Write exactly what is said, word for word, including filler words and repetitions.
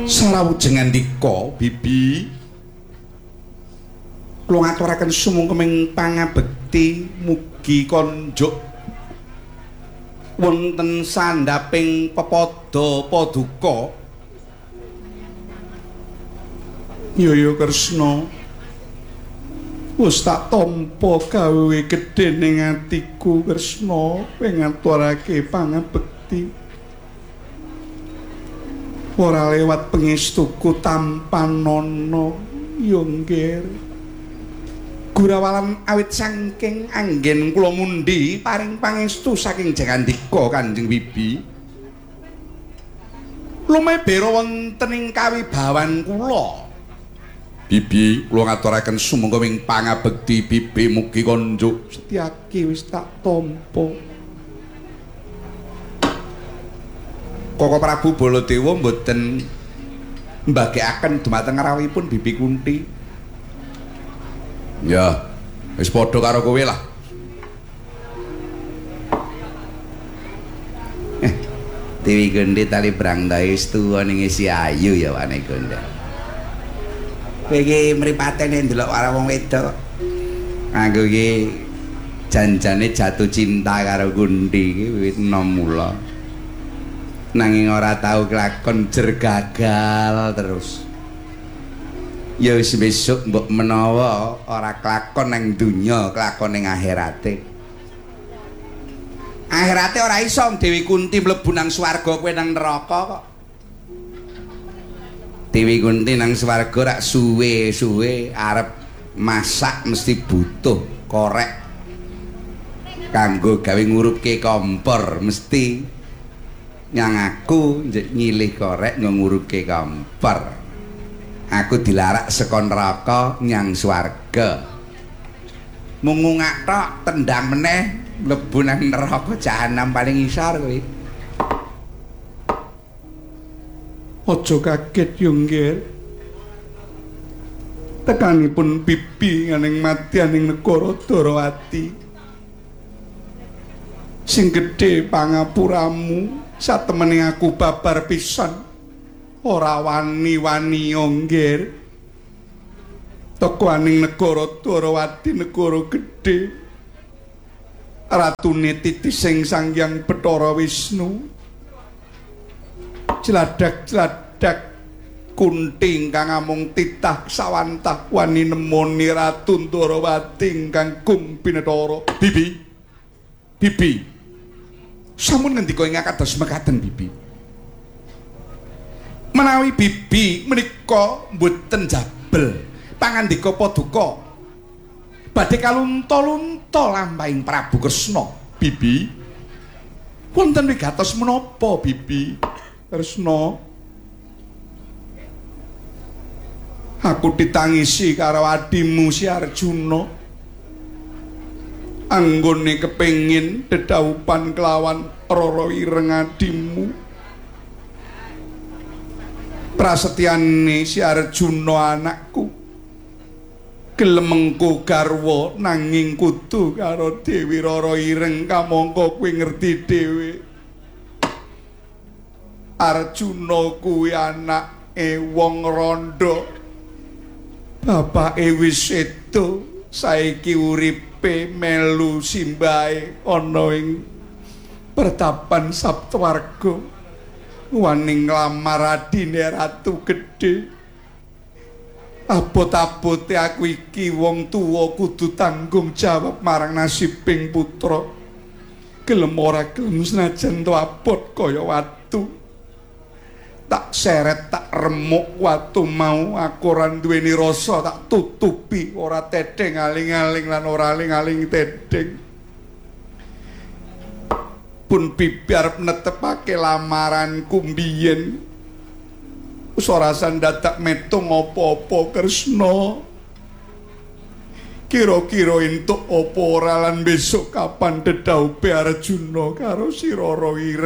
Sarawujeng andika Bibi kula ngaturaken sumungkeming pangabekti mugi konjuk wonten sandhaping pepada paduka. Yaya Kresna wis tak tampa gawe gedhe ning atiku Kresna pengaturake pangabekti. Ora lewat pengestuku tampanana Yongger. Gurawalan awit saking anggen kula mundi paring pangestu saking Jagandika Kanjeng Bibi. Lumebera wonten ing kawibawan kula. Bibi, kula ngaturaken sumangga pangabekti Bibi mugi konjuk setyaki wis tak tampa. Koko Prabu Baladewa mboten mbagekaken dumateng rawuhipun Bibi Kunti. Ya, wis padha karo kowe lah. Eh, Dewi Gondi tali brangdahe tuwa ning isi ayu ya wane Gonda. Kowe iki mripatene ndelok karo wong wedok. Aku iki janjane jatuh cinta karo Gondi iki wiwit enom mula. Nanging ora tau kelakon jer gagal terus. Ya wis besok mbok menawa ora kelakon nang donya, kelakon ning akhirate. Akhirate ora iso Dewi Kunti mlebu nang swarga kowe nang neraka kok. Dewi Kunti nang swarga rak suwe-suwe arep masak mesti butuh korek kanggo gawe ngurupke kompor mesti. Yang aku nyilih korek ngurupke kompor. Aku dilarak saka neraka nyang swarga. Mung ngungak tok tendang meneh mlebu nang neraka jahanam paling isor kowe. Aja kaget Yongger. Tekanipun Bibi nganing madyaning negara Darawati. Sing gedhe pangapuramu satemene aku babar pisan ora wani-wani Yongger. Teko aning negara Darawati negara gedhe. Ratune titising Sanghyang Bathara Wisnu. Jladak-jladak Kunti ingkang amung titah sawantah wani nemoni Ratu Darawati ingkang gung binetara. Bibi. Bibi. Sampun ngendika ing kados mekaten Bibi. Menawi Bibi menika mboten jabel pangandika paduka badhe kalunta-lunta lampahing Prabu Kresna. Bibi, wonten wigatos menapa Bibi Kresna? Aku ditangisi karo adimu si Arjuna. Anggone kepengin dedaupan kelawan Rara Ireng adimu. Prasetyane si Arjuna anakku gelem mengko garwa nanging kudu karo Dewi Rara Ireng. Kamangka kowe ngerti dhewe Arjuna kuwi anake wong randha. Bapake wis sedo, saiki uripe melu simbahe ana ing pertapan Saptawarga. Wani nglamar adine Ratu Gedhe. Abot-abote aku iki wong tuwa kudu tanggung jawab marang nasibing putra. Gelem ora gelem senajan to abot kaya watu. Tak seret tak remuk watu mau aku ora duweni rasa tak tutupi ora tedeng aling-aling lan ora aling-aling tedeng. Pun Bibi arep netepake lamaranku mbiyen wis ora sandadak metung apa-apa Kresna. Kira-kira entuk apa ora lan besok kapan dedaupe Arjuna karo si Rara Ireng.